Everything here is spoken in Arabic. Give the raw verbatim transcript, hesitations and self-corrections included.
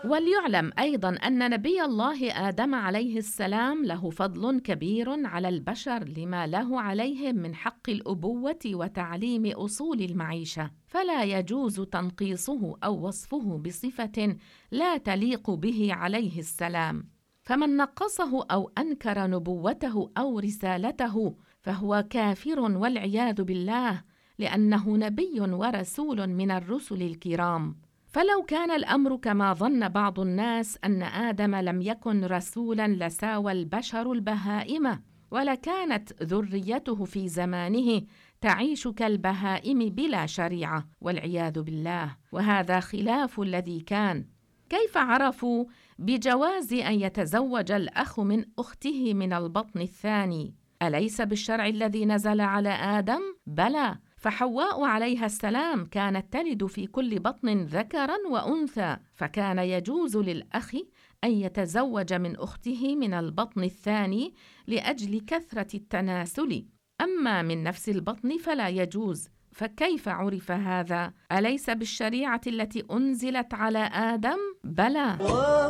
وليعلم أيضاً أن نبي الله آدم عليه السلام له فضل كبير على البشر لما له عليهم من حق الأبوة وتعليم أصول المعيشة، فلا يجوز تنقيصه أو وصفه بصفة لا تليق به عليه السلام. فمن نقصه أو أنكر نبوته أو رسالته فهو كافر والعياذ بالله، لأنه نبي ورسول من الرسل الكرام. فلو كان الأمر كما ظن بعض الناس أن آدم لم يكن رسولاً لساوى البشر البهائم، ولكانت ذريته في زمانه تعيش كالبهائم بلا شريعة والعياذ بالله، وهذا خلاف الذي كان. كيف عرفوا بجواز أن يتزوج الأخ من أخته من البطن الثاني؟ أليس بالشرع الذي نزل على آدم؟ بلى، فحواء عليها السلام كانت تلد في كل بطن ذكراً وأنثى، فكان يجوز للأخ أن يتزوج من أخته من البطن الثاني لأجل كثرة التناسل، أما من نفس البطن فلا يجوز. فكيف عرف هذا؟ أليس بالشريعة التي أنزلت على آدم؟ بلى.